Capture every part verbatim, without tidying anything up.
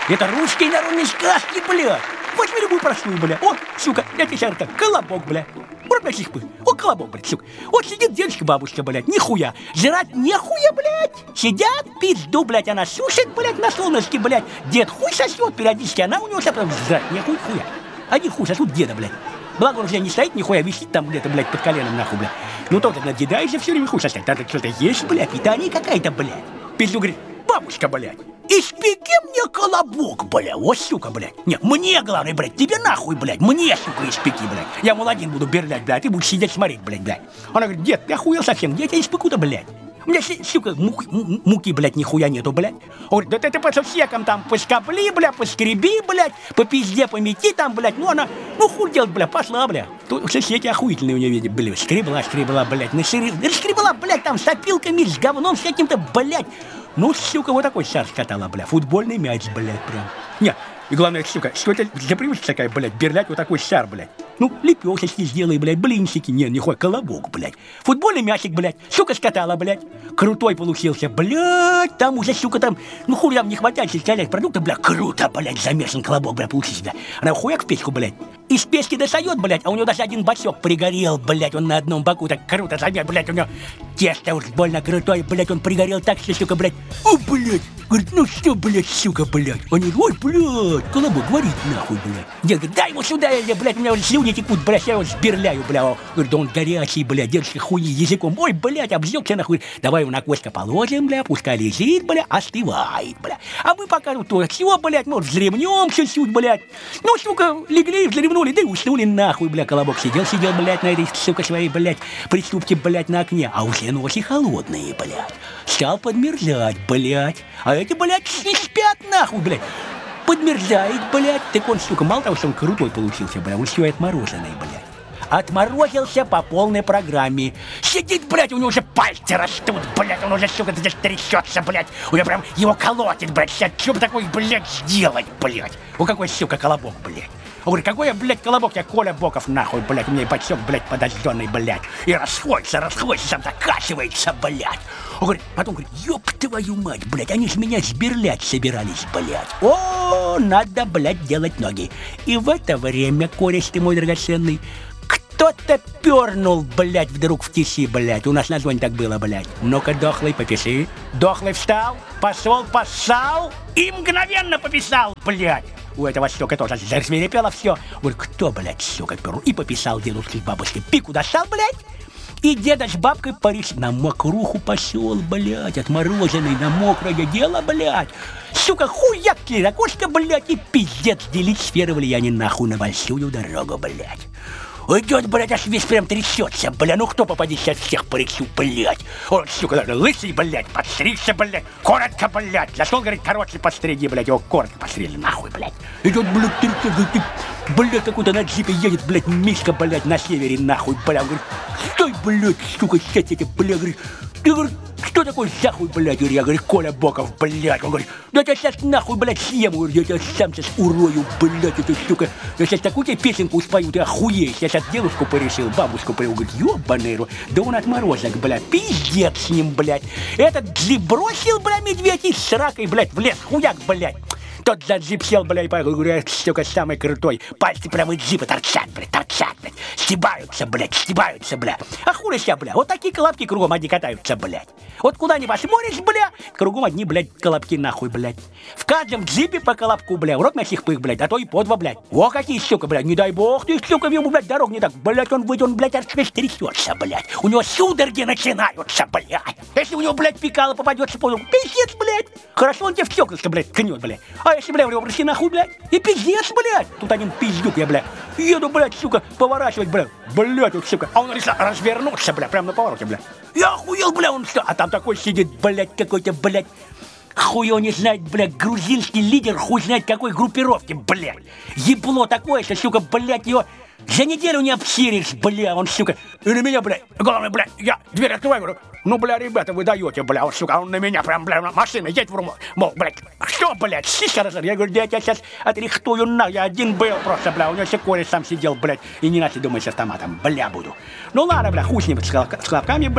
Это русские народные сказки, блядь. Возьми любую простую, бля. О, сука, я тебе сейчас так, колобок, бля. Вот, блядь, их бы. О, колобок, блядь, сука. Вот сидит дедушка, бабушка, блядь, нихуя. Жрать нехуя, блядь. Сидят, пизду, блядь, она сушит, блядь, на солнышке, блядь. Дед хуй сосет периодически, она у него сейчас прям жрать нехуй, хуя. Один хуй сосут деда, блядь. Благо он уже не стоит, нихуя висит там где-то, блядь, под коленом, нахуй, блядь. Ну, тот надедаешься все время хуй сосать. Надо что-то есть, блядь, питание какая-то, блядь. Пизду говорит, бабушка, блядь, испеки мне колобок, блядь, вот, сука, блядь. Нет, мне, главное, блядь, тебе нахуй, блядь, мне, сука, испеки, блядь. Я, мол, один буду берлять, блядь, ты будешь сидеть смотреть, блядь, блядь. Она говорит, дед, ты охуел совсем, где я тебя испеку-то, блядь? У меня, сука, муки, муки, блядь, нихуя нету, блядь. Он говорит, да ты, ты по сусекам там поскобли, блядь, поскреби, блядь, по пизде помети там, блядь. Ну она, ну хуй делать, блядь, пошла, блядь. Тут соседи охуительные у нее, видите, были. Скребла, скребла, блядь, скребла, блядь, там с опилками, с говном всяким-то, блядь. Ну, сука, вот такой шар скатала, блядь. Футбольный мяч, блядь, прям. Не, и главное, сука, что это за привычка такая, блядь, берлять вот такой шар, блядь. Ну, лепешечки сделай, блядь, блинчики. Не, нихуя, колобок, блядь. Футбольный мячик, блядь, сука, скатала, блядь. Крутой получился, блядь. Там уже, сука, там, ну, хуй там не хватает составлять продукты, блядь. Круто, блядь, замешан колобок, блядь, получился, блядь. Она хуяк в печку, блядь. Из печки достает, блядь, а у него даже один бачок пригорел, блядь. Он на одном боку так круто замер, блядь, у него тесто уж больно крутое, блядь. Он пригорел так, что, сука, блядь, о, блядь. Говорит, ну что, блядь, сука, блядь. Они, ой, блядь, колобок, говорит, нахуй, блядь. Дед говорит, дай ему сюда, я, блядь, у меня уже слюни текут, блядь, я его сберляю, блядь. Говорит, да он горячий, блядь, дедушка хуй языком. Ой, блядь, обжегся, нахуй. Давай его на костка положим, блядь, пускай лежит, блядь, остывает, блядь. А мы пока ну то все, блядь, может, взремнем чуть-чуть, блядь. Ну, сука, легли, взремнули, да и уснули, нахуй, блядь. Колобок сидел, сидел, блядь, на этой, сука, своей, блядь, приступке, блядь, на окне. А уже ночи холодные, блядь. Стал подмерзать, блядь. А эти, блядь, не спят, нахуй, блядь. Подмерзает, блядь. Так он, сука, мало того, что он крутой получился, блядь, он все и отмороженный, блядь. Отморозился по полной программе. Сидит, блядь, у него уже пальцы растут, блядь, он уже, сука, здесь трясется, блядь. У него прям его колотит, блядь. Сейчас что бы такое, блядь, сделать, блядь? У какой, сука, колобок, блядь? Он говорит, какой я, блядь, колобок, я Коля Боков, нахуй, блядь, у меня и бачок, блядь, подожженный, блядь. И расходится, расходится, там закачивается, блядь. Он говорит, потом говорит, ёб твою мать, блядь, они ж меня сберлять собирались, блядь. О, надо, блядь, делать ноги. И в это время, кореш ты мой драгоценный, кто-то пернул, блядь, вдруг в тиси, блядь. У нас на зоне так было, блядь. Ну-ка, дохлый, попиши. Дохлый встал, пошел, поссал и мгновенно пописал, блядь. У этого, сука, тоже засвирепело все. Говорит, кто, блядь, сука, пернул? И пописал дедушки с бабушкой. Пику достал, блядь. И деда с бабкой Париж на мокруху пошел, блядь, отмороженный на мокрое дело, блядь. Сука, хуяк кирокошка, блядь, и пиздец делить сферы влияния нахуй на большую дорогу, блядь. Идет, блядь, аж весь прям трясется, бля, ну кто попадет сейчас всех по рексу, блядь. Он, сука, лысый, блядь, подстригся, блядь, коротко, блядь. Зашел, говорит, короче, подстриги, блядь, его коротко постригли, нахуй, блядь. Идет, блядь, трясется, блядь, какой-то на джипе едет, блядь, Мишка, блядь, на севере, нахуй, блядь. Говорит, стой, блядь, сука, сейчас эти, блядь, говорит, ты, говорит, кто такой захуй, блядь? Я говорю, Коля Боков, блядь. Он говорит, да я сейчас нахуй, блядь, съем. Я тебя сам сейчас урою, блядь, эту сука. Я сейчас такую тебе песенку спою, ты охуеешь. Я сейчас девушку порешил, бабушку порешил. Говорит, ёбаный рот. Да он отморозок, блядь, пиздец с ним, блядь. Этот джип бросил, блядь, медведь и с ракой, блядь, в лес, хуяк, блядь. Тот за джип сел, блядь, и поехал, говорю, сука, самый крутой. Пальцы прямо из джипа торчат, блядь, торчат, блядь. Стебаются, блядь, стебаются, блядь. А хули ся, блядь, вот такие колобки кругом одни катаются, блядь. Вот куда ни посмотришь, блядь, кругом одни, блядь, колобки нахуй, блядь. В каждом джипе по колобку, блядь, урок на всех пых, блядь, а то и по два, блядь. О, какие, сука, блядь, не дай бог ты, сука, ему, блядь, дорог не так, блядь, он выйдет, он, блядь, аж трясется, блядь. У него судороги начинаются, блядь. Если у него, блядь, пикало попадется, понял, пиздец, блядь. Хорошо, он тебе в стеклышко, блядь, ткнет, блядь. А если, блядь, в него пришли нахуй, блядь, и пиздец, блядь. Тут один пиздюк, я, блядь, еду, блядь, сука, поворачивать, блядь, блядь, вот, сука. А он решил развернуться, блядь, прямо на повороте, блядь. Я охуел, блядь, он что? А там такой сидит, блядь, какой-то, блядь, хуй его не знает, блядь, грузинский лидер, хуй знает какой группировки, блядь. Ебло такое, что, сука, блядь, его за неделю не обсиришь, бля, он, сука, и на меня, блядь, главное, блядь, я дверь открываю, говорю, ну, бля, ребята, вы даете, бля, он, сука, он на меня прям, бля, машина, едет в руму, мол, блядь, что, блядь, сиська разор, я говорю, да я тебя сейчас отрихтую, на, я один был просто, бля, у него все кореш сам сидел, блядь, и не начал думать с автоматом, бля, буду. Ну, ладно, бля, хуй с ним, с хлопками, блядь.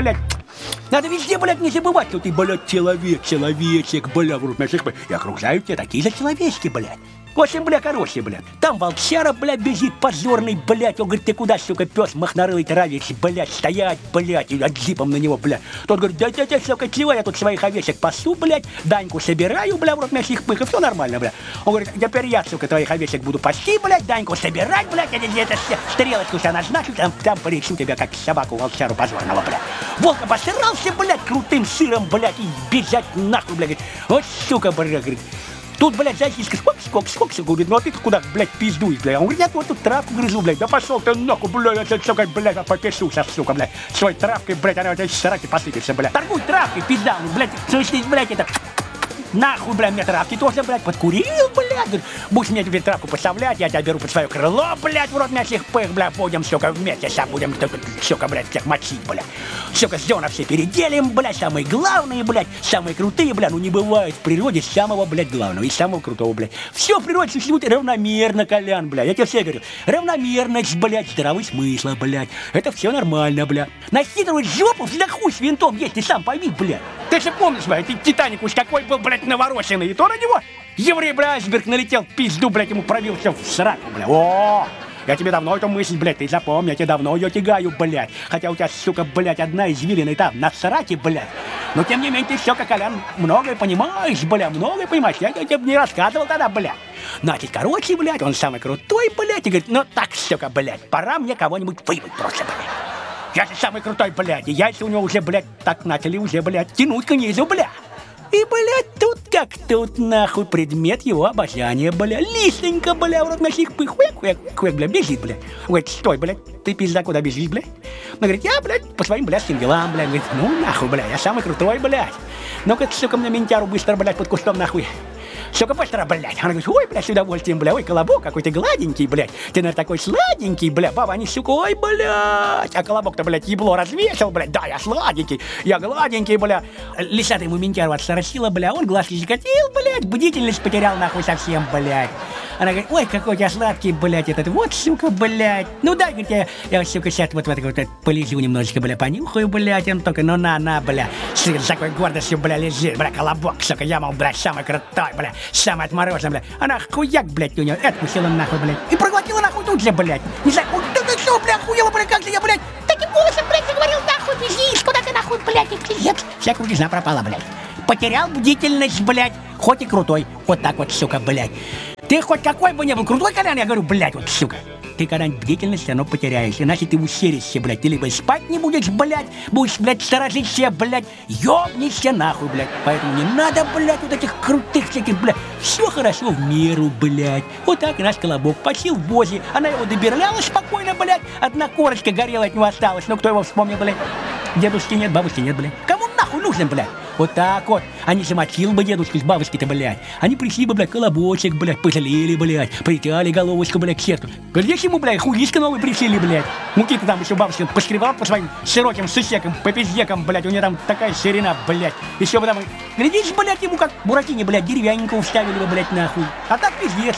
Надо везде, блядь, не забывать, что ты, блядь, человек, человечек, бля, в руках, и окружают тебя такие же человечки, блядь. Очень, бля, хороший, блядь. Там волчара, блядь, бежит позорный, блядь. Он говорит, ты куда, сука, пес махнарылый травишь, блядь, стоять, блядь, и отзипом на него, блядь. Тот говорит, да, да, да, сука, чего я тут своих овечек пасу, блядь, Даньку собираю, бля, в рот мясных пых, и все нормально, бля. Он говорит, теперь я, сука, твоих овечек буду пасти, блядь, Даньку собирать, блядь, я где-то стрелочку себя назначу, там, там поречу тебя, как собаку волчару позорного, блядь. Волк обосрался, блядь, крутым сыром, блядь, и бежать нахуй, блядь, говорит, вот, сука, блядь, говорит. Тут, блядь, зайчишка, скок, скок, скок, скок, говорит, ну а ты куда, блядь, пиздуешь, блядь? Он говорит, я вот тут травку грызу, блядь, да пошел ты нахуй, блядь, я, сука, блядь, попишу сейчас, сука, блядь, своей травкой, блядь, она у тебя сраки посыпется, блядь. Торгуй травкой, пизда, блядь, слышишь, блядь, это... Нахуй, блядь, мне травки тоже, блядь, подкурил, блядь. Говорит, будешь мне теперь травку поставлять, я тебя беру под свое крыло, блядь, в рот мясных пых, блядь, будем, сука, вместе, сам будем, сука, блядь, всех мочить, блядь. Сука, зона все переделим, блядь, самые главные, блядь, самые крутые, блядь, ну не бывает в природе самого, блядь, главного и самого крутого, блядь. Все в природе существует равномерно, Колян, блядь, я тебе все говорю. Равномерность, блядь, здравый смысл, блядь, это все нормально, блядь. Насидывать жопу, всегда хуй с винтом есть, ты сам пойми, блядь. Ты же помнишь, блядь, ты Титаник уж какой был, блядь, навороченный, и то на него еврей, блядь, айсберг налетел, пизду, блядь, ему пробил все в сраку, блядь. О, я тебе давно эту мысль, блядь, ты запомни, я тебе давно ее тягаю, блядь. Хотя у тебя, сука, блядь, одна извилина и там, на сраке, блядь. Но тем не менее, ты все, как Колян, многое понимаешь, блядь, многое понимаешь. Я, я тебе не рассказывал тогда, блядь. Значит, короче, блядь, он самый крутой, блядь, и говорит, ну так, сука, блядь, пора мне кого-нибудь выбыть просто, блядь. Я же самый крутой, блядь, и яйца у него уже, блядь, так начали уже, блядь, тянуть к низу, блядь. И, блядь, тут как тут, нахуй, предмет его обожания, бля. Листенько, бля, в рот мясных пых, хуяк, хуяк, хуяк, бля, бежит, бля. Он говорит, стой, блядь, ты, пизда, куда бежишь, блядь? Он говорит, я, блядь, по своим блядским делам, блядь. Говорит, ну, нахуй, бля, я самый крутой, блядь. Ну-ка, сука, мне ментяру быстро, блядь, под кустом, нахуй. Сука, быстро, блядь. Она говорит, ой, блядь, с удовольствием, бля, ой, колобок, какой ты гладенький, блядь. Ты, наверное, такой сладенький, бля. Баба, они, сука, ой, блядь. А колобок-то, блядь, ебло развесил, блядь. Да, я сладенький, я гладенький, бля. Лисата ему ментяру отсоросила, бля. Он глазки закатил, блядь. Бдительность потерял, нахуй, совсем, блядь. Она говорит, ой, какой я сладкий, блядь, этот, вот, сука, блядь. Ну, дай, говорит, я, я, сука, сейчас вот, вот, вот, вот полежу немножечко, бля, понюхаю, блядь. Он только, ну, на, на, бля. С такой гордостью, бля, лежит, бля, колобок, сука, я, мол, блядь, самый крутой, бля. Самый отмороженный, блядь. Она хуяк, блядь, у нее откусила нахуй, блядь. И проглотила нахуй тут же, блядь. Не знаю, да ты что, блядь, охуела, блядь, как же я, блядь. Таким голосом, блядь, заговорил, нахуй, бежишь, куда ты, нахуй, блядь, и клиент. Вся крутизна пропала, блядь. Потерял бдительность, блядь, хоть и крутой. Вот так вот, сука, блядь. Ты хоть какой бы ни был крутой, Колян, я говорю, блядь, вот, сука. Ты когда-нибудь бдительность все равно потеряешь. Иначе ты усеришься, блядь. Ты либо спать не будешь, блядь, будешь, блядь, сторожиться, блядь, ёбнешься нахуй, блядь. Поэтому не надо, блядь, вот этих крутых всяких, блядь. Все хорошо в меру, блядь. Вот так и наш колобок посил в бозе. Она его добирляла спокойно, блядь. Одна корочка горела от него осталась. Ну, кто его вспомнил, блядь? Дедушки нет, бабушки нет, блядь. Кому нахуй нужен, блядь? Вот так вот. Они замочил бы дедушку с бабушки-то, блядь. Они пришли бы, блядь, колобочек, блядь, пожалели, блядь, притяли головочку, блядь, к сердцу. Глядишь ему, блядь, хуишка новый пришили, блядь. Муки-то там еще бабушка поскребал по своим широким сусекам, по пиздекам, блядь, у нее там такая ширина, блядь. Еще бы там, глядишь, блядь, ему как Буратине, блядь, деревянненького вставили бы, блядь, нахуй. А так пиздец.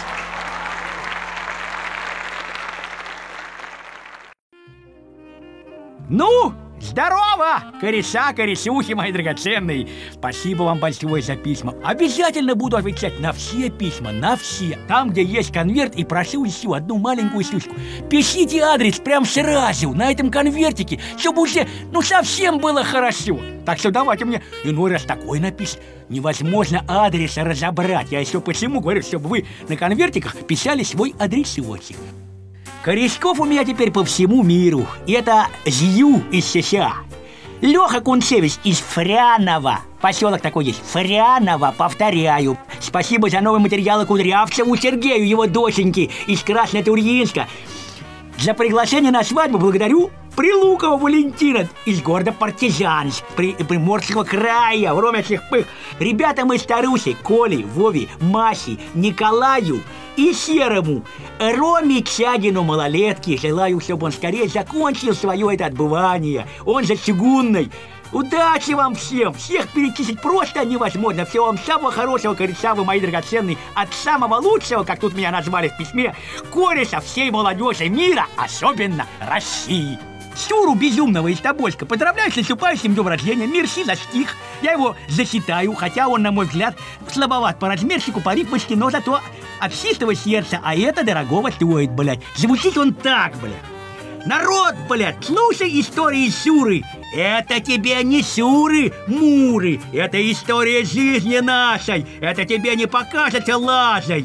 Ну, здорово, кореша, корешухи мои драгоценные. Спасибо вам большое за письма. Обязательно буду отвечать на все письма, на все. Там, где есть конверт, и прошу еще одну маленькую штучку. Пишите адрес прям сразу на этом конвертике, чтобы уже, ну, совсем было хорошо. Так что давайте мне иной раз такой написать. Невозможно адреса разобрать. Я еще почему говорю, чтобы вы на конвертиках писали свой адресочек. Корешков у меня теперь по всему миру. И это Зью из США. Леха Кунцевич из Фрянова. Поселок такой есть. Фрянова, повторяю. Спасибо за новые материалы Кудрявцеву Сергею, его доченьки из Краснотурьинска. За приглашение на свадьбу благодарю Прилукова Валентина из города Партизанск, при, Приморского края, в Ромячих пых. Ребятам из Таруси, Коле, Вове, Масе, Николаю и Серому, Роме Чагину, малолетки, желаю, чтобы он скорее закончил свое это отбывание. Он же чугунный. Удачи вам всем! Всех перечислить просто невозможно. Всего вам самого хорошего, кореша, вы мои драгоценные. От самого лучшего, как тут меня назвали в письме, кореша всей молодежи мира, особенно России. Сюру безумного из Тобольска поздравляю с наступающим днем рождения. Мерси за стих. Я его зачитаю, хотя он, на мой взгляд, слабоват по размерчику, по ритмочке, но зато от чистого сердца, а это дорогого стоит, блядь. Звучит он так, блядь. Народ, блядь, слушай истории Сюры. Это тебе не Сюры, Муры. Это история жизни нашей. Это тебе не покажется лажей.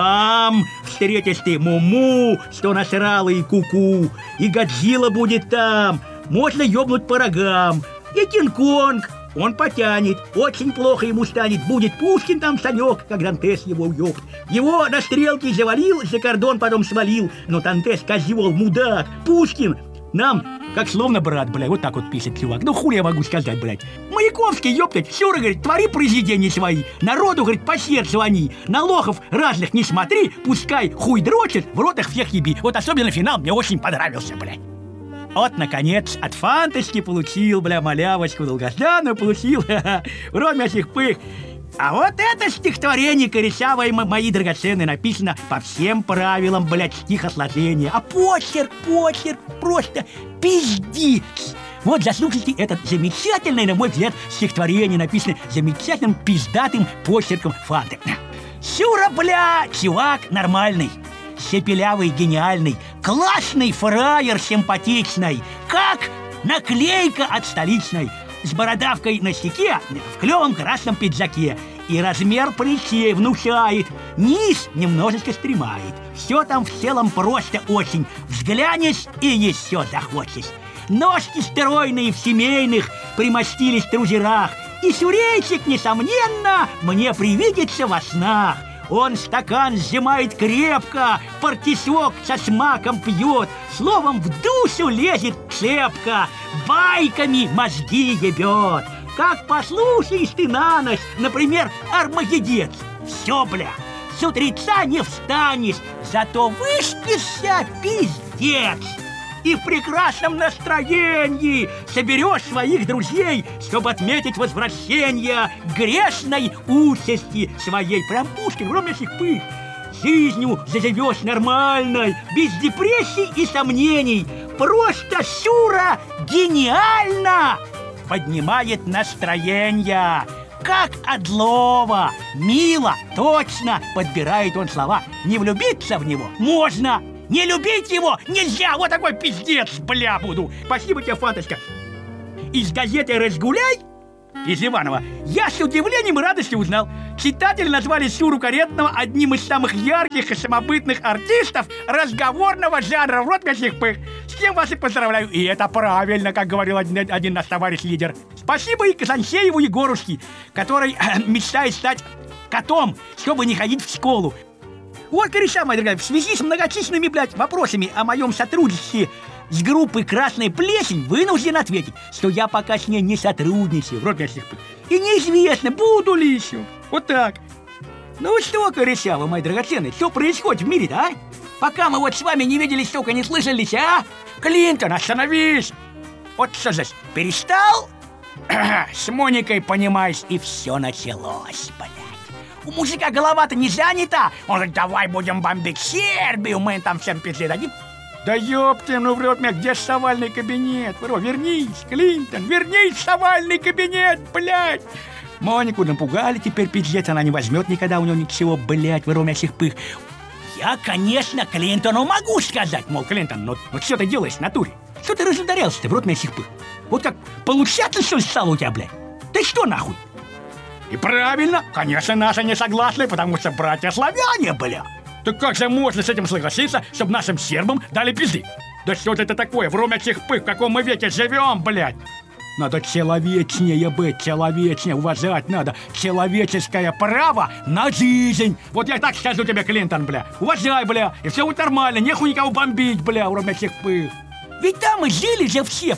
Там встретишь ты Муму, что насрала и Куку. И Годзилла будет там. Можно ёбнуть по рогам. И Кинг-Конг. Он потянет, очень плохо ему станет. Будет Пушкин там, Санек, как Дантес его уёб. Его на стрелке завалил, за кордон потом свалил. Но Дантес козёл, мудак. Пушкин нам как словно брат, блядь. Вот так вот пишет чувак. Ну хули я могу сказать, блядь. Маяковский, ёптать, Сюра, говорит, твори произведения свои. Народу, говорит, по сердцу они. На лохов разных не смотри, пускай хуй дрочит, в рот их всех еби. Вот особенно финал мне очень понравился, блядь. Вот, наконец, от фанточки получил, бля, малявочку долгожданную получил, ха-ха, в роме этих пых. А вот это стихотворение корешавое, мои драгоценные, написано по всем правилам, блядь, стихосложения. А почерк, почерк, просто пиздец. Вот заслушайте этот замечательный, на мой взгляд, стихотворение, написано замечательным пиздатым почерком фанты. Сюра, бля, чувак нормальный. Сепелявый, гениальный, классный фраер симпатичный, как наклейка от столичной, с бородавкой на щеке, в клевом красном пиджаке. И размер плечей внушает, низ немножечко стремает. Все там в целом просто очень. Взглянешь и еще захочешь. Ножки стройные в семейных примостились в трузерах. И сюрейчик, несомненно, мне привидится во снах. Он стакан сжимает крепко, партисок со смаком пьет, словом, в душу лезет цепко, байками мозги ебет. Как послушаешь ты на ночь, например, Армагеддец, все, бля, с утреца не встанешь, зато выспишься, пиздец. И в прекрасном настроении соберешь своих друзей, чтобы отметить возвращение грешной участи своей. Прям Пушкин, кроме всех пых. Жизнью заживешь нормальной, без депрессий и сомнений. Просто Сюра гениально поднимает настроение. Как Одлова. Мило, точно подбирает он слова. Не влюбиться в него можно. Не любить его нельзя! Вот такой пиздец, бля, буду! Спасибо тебе, фанточка! Из газеты «Разгуляй» из Иванова я с удивлением и радостью узнал. Читатели назвали Сюру Каретного одним из самых ярких и самобытных артистов разговорного жанра. В рот всех пых! С кем вас и поздравляю! И это правильно, как говорил один, один наш товарищ-лидер. Спасибо и Казанцееву Егорушке, который э, мечтает стать котом, чтобы не ходить в школу. Вот, кореша, моя дорогая, в связи с многочисленными, блядь, вопросами о моем сотрудничестве с группой «Красная плесень» вынужден ответить, что я пока с ней не сотрудничаю, в рот всех пых. И неизвестно, буду ли еще. Вот так. Ну что, кореша, вы, мои драгоценные, что происходит в мире-то, а? Пока мы вот с вами не виделись, сука, не слышались, а? Клинтон, остановись! Вот что здесь, перестал? С Моникой, понимаешь, и все началось, блядь. У мужика голова-то не занята. Он говорит, давай будем бомбить Сербию, мы там всем пизды дадим. Да ёпты, ну врет меня, где ж совальный кабинет? Вро, вернись, Клинтон, вернись в совальный кабинет, блядь. Монику напугали, теперь пиздец, она не возьмет никогда у него ничего, блядь, вро, меня всех пых. Я, конечно, Клинтону могу сказать, мол, Клинтон, ну, ну что ты делаешь в натуре? Что ты разударялся-то, в рот меня всех пых? Вот как получаться что ли стало у тебя, блядь? Ты что нахуй? И правильно, конечно, наши не согласны, потому что братья-славяне, бля. Так как же можно с этим согласиться, чтобы нашим сербам дали пизды? Да что это такое, в роме всех пых, в каком мы веке живем, блядь? Надо человечнее быть, человечнее, уважать надо. Человеческое право на жизнь. Вот я так скажу тебе, Клинтон, бля. Уважай, бля, и все будет нормально, нехуй никого бомбить, бля, в роме всех пых. Ведь там мы жили же все